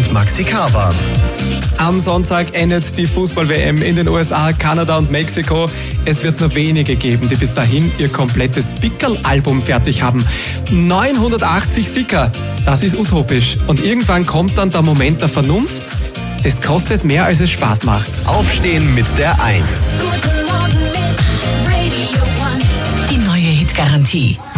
und Maxi Kavan. Am Sonntag endet die Fußball-WM in den USA, Kanada und Mexiko. Es wird nur wenige geben, die bis dahin ihr komplettes Pickerl-Album fertig haben. 980 Sticker, das ist utopisch. Und irgendwann kommt dann der Moment der Vernunft. Das kostet mehr, als es Spaß macht. Aufstehen mit der 1. Die neue Hitgarantie.